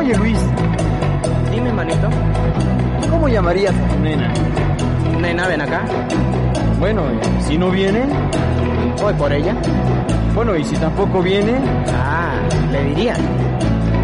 Oye, Luis, Dime, manito. ¿cómo llamarías a tu nena? Nena, ven acá. Bueno, si no viene, Voy por ella. bueno, y si tampoco viene, Ah, le diría.